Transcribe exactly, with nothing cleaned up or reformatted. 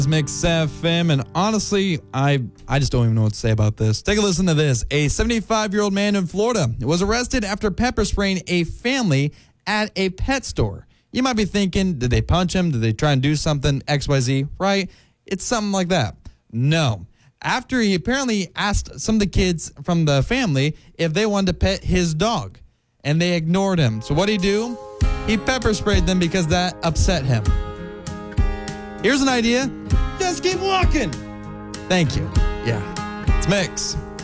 Mix F M, and honestly, I I just don't even know what to say about this. Take a listen to this. A seventy-five-year-old man in Florida was arrested after pepper spraying a family at a pet store. You might be thinking, did they punch him? Did they try and do something X Y Z? Right? It's something like that. No. After he apparently asked some of the kids from the family if they wanted to pet his dog, and they ignored him. So what did he do? He pepper sprayed them because that upset him. Here's an idea. Just keep walking. Thank you. Yeah. It's Mix.